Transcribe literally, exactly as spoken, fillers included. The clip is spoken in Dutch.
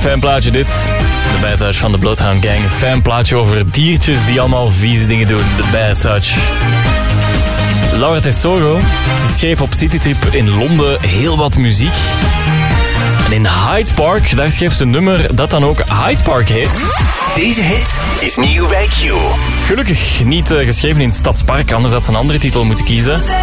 fanplaatje dit. De Bad Touch van de Bloodhound Gang. Een fanplaatje over diertjes die allemaal vieze dingen doen. De Bad Touch. Laura Tesoro die schreef op Citytrip in Londen heel wat muziek. En in Hyde Park, daar schreef ze een nummer dat dan ook Hyde Park heet. Deze hit is nieuw bij Q. Gelukkig niet uh, geschreven in het Stadspark, anders had ze een andere titel moeten kiezen.